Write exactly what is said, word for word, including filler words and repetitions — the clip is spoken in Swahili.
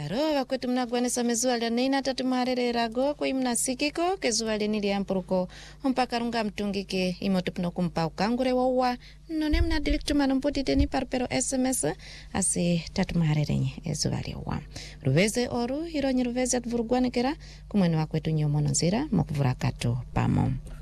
Aro wakwetu mnagwanisa mezualia nina tatu maharere rago kwa imnasikiko kezualia nili ampuruko mpaka runga mtungike imoto pino kumpa ukangure wawa none mnadiliktu manumpoti teni parpero S M S asi tatu maharere nye ezualia wa ruveze oru hiro nye ruveze atuvurugwane kera kumwene wakwetu nyomono zira mokuvura kato pamo.